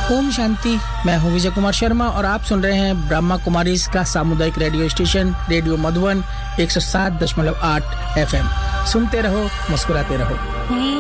ओम शांति। मैं हूं विजय कुमार शर्मा और आप सुन रहे हैं ब्रह्मा कुमारीज का सामुदायिक radio station radio Madhuban 107.8 FM। सुनते रहो, मुस्कुराते रहो।